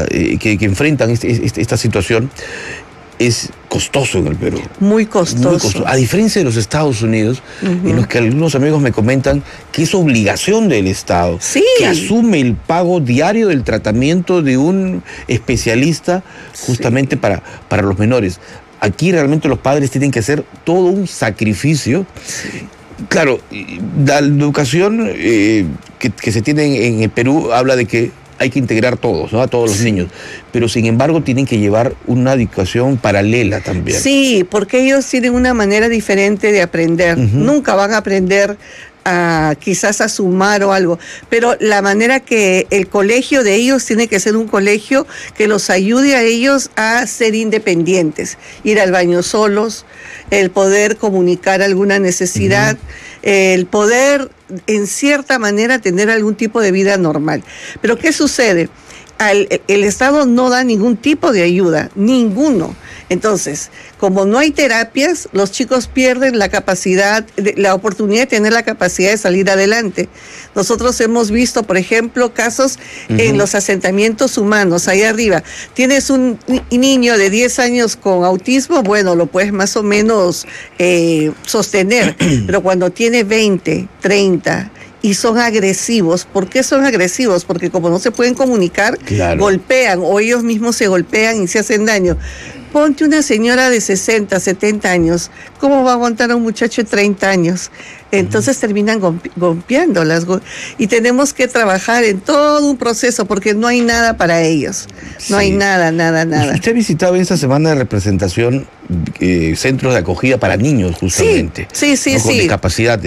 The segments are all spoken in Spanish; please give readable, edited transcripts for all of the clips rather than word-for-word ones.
que enfrentan esta situación es costoso en el Perú. Muy costoso. Muy costoso. A diferencia de los Estados Unidos, en los que algunos amigos me comentan que es obligación del Estado, que asume el pago diario del tratamiento de un especialista justamente para los menores. Aquí realmente los padres tienen que hacer todo un sacrificio. Claro, la educación que se tiene en el Perú habla de que hay que integrar todos, ¿no? A todos los niños, pero sin embargo tienen que llevar una educación paralela también. Sí, porque ellos tienen una manera diferente de aprender. Nunca van a aprender quizás a sumar o algo, pero la manera que el colegio de ellos tiene que ser un colegio que los ayude a ellos a ser independientes, ir al baño solos, el poder comunicar alguna necesidad, el poder en cierta manera tener algún tipo de vida normal. Pero ¿qué sucede? El Estado no da ningún tipo de ayuda, ninguno. Entonces, como no hay terapias, los chicos pierden la capacidad, la oportunidad de tener la capacidad de salir adelante. Nosotros hemos visto, por ejemplo, casos en los asentamientos humanos, ahí arriba. Tienes un niño de 10 años con autismo, bueno, lo puedes más o menos sostener, pero cuando tiene 20, 30... y son agresivos. ¿Por qué son agresivos? Porque como no se pueden comunicar, golpean o ellos mismos se golpean y se hacen daño. Ponte una señora de 60, 70 años, ¿cómo va a aguantar a un muchacho de 30 años? Entonces terminan golpeándolas. Y tenemos que trabajar en todo un proceso porque no hay nada para ellos. No hay nada. Usted ha visitado esta semana de representación centros de acogida para niños, justamente. Sí. Con discapacidad.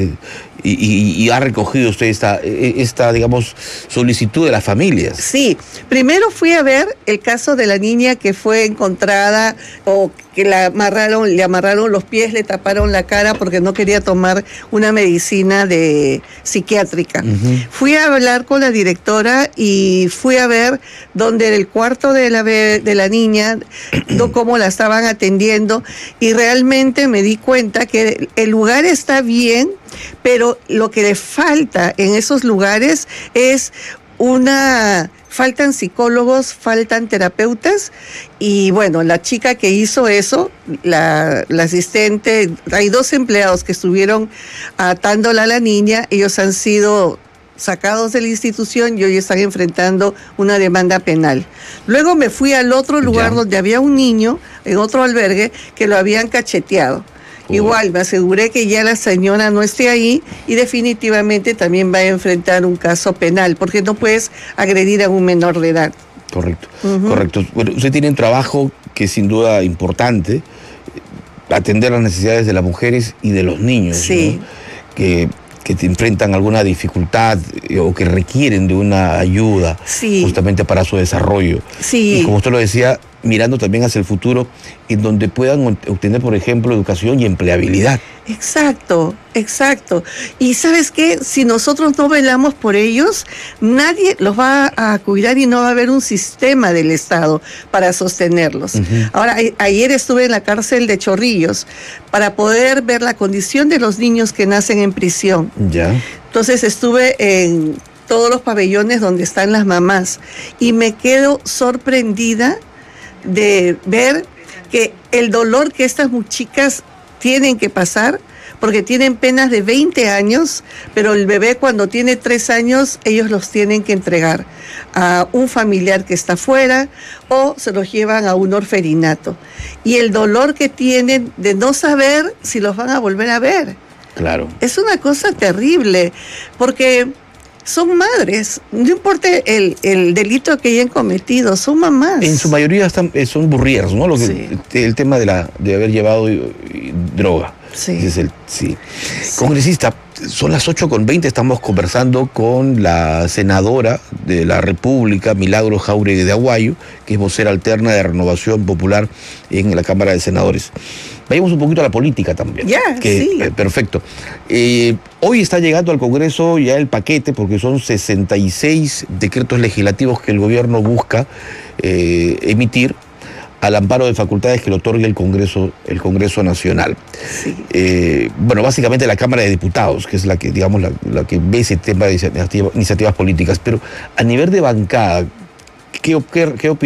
Y ha recogido usted esta, digamos, solicitud de las familias. Sí, primero fui a ver el caso de la niña que fue encontrada o que le amarraron los pies, le taparon la cara porque no quería tomar una medicina psiquiátrica. Fui a hablar con la directora y fui a ver dónde era el cuarto de la niña, cómo la estaban atendiendo, y realmente me di cuenta que el lugar está bien, pero lo que le falta en esos lugares es faltan psicólogos, faltan terapeutas, y bueno, la chica que hizo eso, la asistente, hay 2 empleados que estuvieron atándola a la niña, ellos han sido sacados de la institución y hoy están enfrentando una demanda penal. Luego me fui al otro lugar donde había un niño, en otro albergue, que lo habían cacheteado. Igual, me aseguré que ya la señora no esté ahí y definitivamente también va a enfrentar un caso penal, porque no puedes agredir a un menor de edad. Correcto. Bueno, usted tiene un trabajo que es sin duda importante, atender las necesidades de las mujeres y de los niños, ¿no? que te enfrentan alguna dificultad o que requieren de una ayuda justamente para su desarrollo. Y como usted lo decía, mirando también hacia el futuro, en donde puedan obtener, por ejemplo, educación y empleabilidad. Exacto. Y ¿sabes qué? Si nosotros no velamos por ellos, nadie los va a cuidar y no va a haber un sistema del Estado para sostenerlos. Ahora, ayer estuve en la cárcel de Chorrillos para poder ver la condición de los niños que nacen en prisión. Entonces estuve en todos los pabellones donde están las mamás y me quedo sorprendida de ver que el dolor que estas chicas tienen que pasar, porque tienen penas de 20 años, pero el bebé cuando tiene 3 años, ellos los tienen que entregar a un familiar que está fuera o se los llevan a un orferinato. Y el dolor que tienen de no saber si los van a volver a ver. Claro. Es una cosa terrible, porque son madres, no importa el delito que hayan cometido, son mamás. En su mayoría son burrieros, ¿no? El tema de haber llevado droga. Congresista, son las 8:20, estamos conversando con la senadora de la República, Milagros Jáuregui de Aguayo, que es vocera alterna de Renovación Popular en la Cámara de Senadores. Vayamos un poquito a la política también. Perfecto. Hoy está llegando al Congreso ya el paquete, porque son 66 decretos legislativos que el gobierno busca emitir al amparo de facultades que le otorgue el Congreso Nacional. Bueno, básicamente la Cámara de Diputados, que es la que, digamos, la que ve ese tema de iniciativas políticas. Pero a nivel de bancada, ¿qué opinión